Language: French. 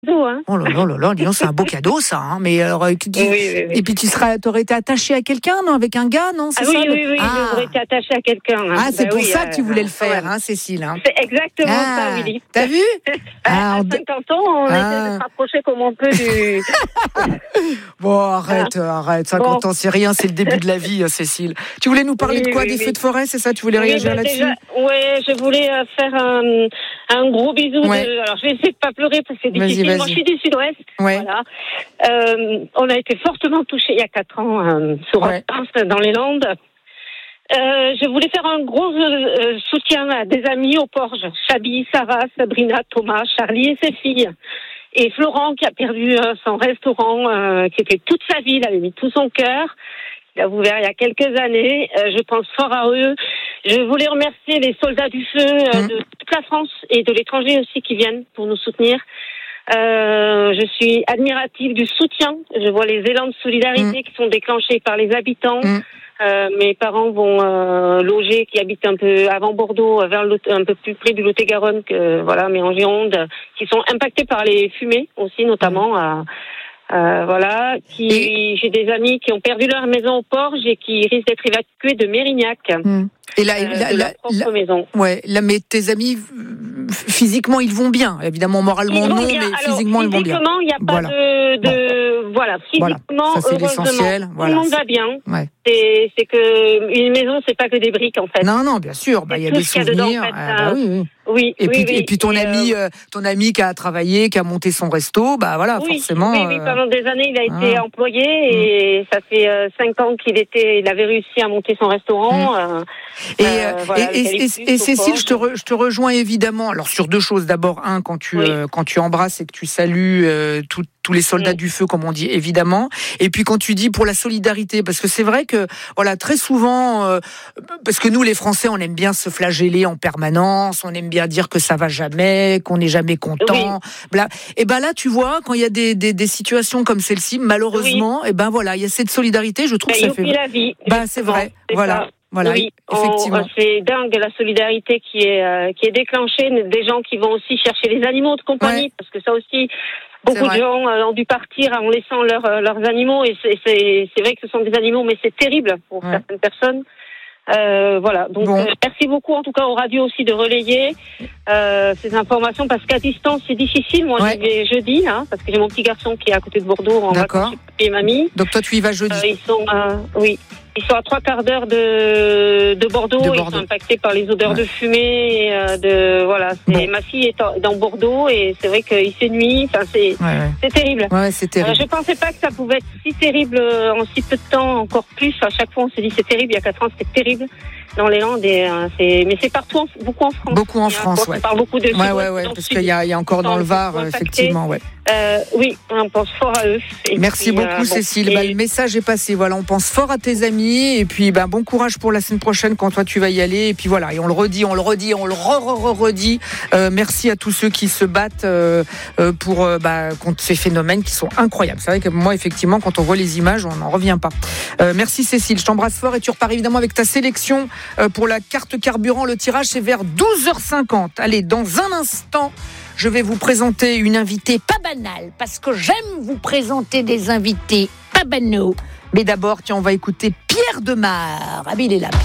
Hein. Oh là là là là, dis donc, c'est un beau cadeau ça. Hein. Mais alors, Oui. et puis t'aurais été attachée à quelqu'un, non, avec un gars, non, c'est ça Oui, j'aurais été attachée à quelqu'un. Hein. C'est pour ça que tu voulais le faire, hein, Cécile. Hein. C'est exactement ça, Willy. T'as vu? À 50 ans, on essaie de se rapprocher comme on peut du... Bon, arrête. 50 ans, c'est rien, c'est le début de la vie, Cécile. Tu voulais nous parler de quoi? Des feux de forêt, c'est ça? Tu voulais réagir là-dessus? Je voulais faire un gros bisou. Alors, je vais essayer de pas pleurer parce que c'est difficile. Vas-y. Moi, je suis du Sud-Ouest. Ouais. Voilà. On a été fortement touchés il y a 4 ans sur Reims, dans les Landes. Je voulais faire un gros soutien à des amis aux Porges. Chabi, Sarah, Sabrina, Thomas, Charlie et ses filles. Et Florent qui a perdu son restaurant, qui était toute sa vie, il avait mis tout son cœur. Il a ouvert il y a quelques années. Je pense fort à eux. Je voulais remercier les soldats du feu de toute la France et de l'étranger aussi qui viennent pour nous soutenir. Je suis admirative du soutien. Je vois les élans de solidarité qui sont déclenchés par les habitants. Mes parents vont loger, qui habitent un peu avant Bordeaux, un peu plus près du Lot-et-Garonne, mais en Gironde, qui sont impactés par les fumées aussi, notamment. J'ai des amis qui ont perdu leur maison aux Porges et qui risquent d'être évacués de Mérignac. Et là, leur propre maison. Ouais, là, mais tes amis, physiquement, ils vont bien. Évidemment, moralement, non, mais physiquement, ils vont bien. Physiquement, il n'y a pas physiquement, ça, c'est l'essentiel. Tout le monde va bien. Ouais. C'est que une maison, c'est pas que des briques, en fait. Non, bien sûr. Il y a des souvenirs. Oui. Et puis ton ami qui a travaillé, qui a monté son resto, forcément. Oui, pendant des années, il a été employé et ça fait 5 ans qu'il avait réussi à monter son restaurant. Et Cécile, je te rejoins évidemment. Alors sur 2 choses. D'abord, quand tu embrasses et que tu salues tous les soldats du feu, comme on dit, évidemment. Et puis quand tu dis pour la solidarité, parce que c'est vrai que très souvent, parce que nous les Français, on aime bien se flageller en permanence, on aime bien dire que ça va jamais, qu'on n'est jamais content. Et là, tu vois, quand il y a des situations comme celle-ci, malheureusement, il y a cette solidarité. Je trouve que ça fait la vie. C'est vrai. Voilà, effectivement. C'est dingue la solidarité qui est déclenchée, des gens qui vont aussi chercher les animaux de compagnie, parce que ça aussi, beaucoup de gens ont dû partir en laissant leurs animaux, et c'est vrai que ce sont des animaux, mais c'est terrible pour certaines personnes. Donc merci beaucoup en tout cas aux radios aussi de relayer ces informations, parce qu'à distance c'est difficile. Moi j'y vais jeudi, parce que j'ai mon petit garçon qui est à côté de Bordeaux en vacances chez papi et mamie. Donc toi tu y vas jeudi. Ils sont à 3/4 d'heure de Bordeaux. Ils sont impactés par les odeurs de fumée. Ma fille est dans Bordeaux et c'est vrai qu'il fait nuit. C'est terrible. C'est terrible. Je pensais pas que ça pouvait être si terrible en si peu de temps, encore plus. À chaque fois on se dit c'est terrible. Il y a 4 ans c'était terrible dans les Landes. Mais c'est partout, beaucoup en France. Beaucoup en France, On parle beaucoup de parce qu'il y a encore dans le Var, effectivement, on pense fort à eux. Merci beaucoup, Cécile. Le message est passé. On pense fort à tes amis et puis bon courage pour la semaine prochaine quand toi tu vas y aller. Et puis et on le redit, on le redit. Merci à tous ceux qui se battent contre ces phénomènes qui sont incroyables. C'est vrai que moi, effectivement, quand on voit les images, on n'en revient pas. Merci Cécile, je t'embrasse fort et tu repars évidemment avec ta sélection pour la carte carburant. Le tirage c'est vers 12h50. Allez, dans un instant, je vais vous présenter une invitée pas banale, parce que j'aime vous présenter des invités pas banaux. Mais d'abord, on va écouter Pierre Demar. Il est là.